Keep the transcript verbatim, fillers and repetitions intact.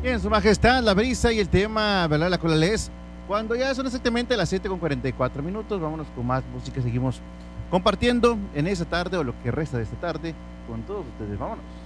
Bien, Su Majestad, la brisa y el tema, ¿verdad? La cola es cuando ya son exactamente las siete con cuarenta y cuatro minutos. Vámonos con más música. Seguimos compartiendo en esta tarde o lo que resta de esta tarde con todos ustedes. Vámonos.